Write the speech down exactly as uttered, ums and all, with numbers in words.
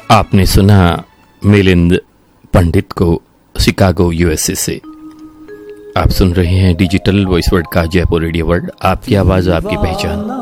आपने सुना मिलिंद पंडित को शिकागो यूएसए से। आप सुन रहे हैं डिजिटल वॉइस वर्ल्ड का जयपुर रेडियो वर्ल्ड, आपकी आवाज आपकी पहचान।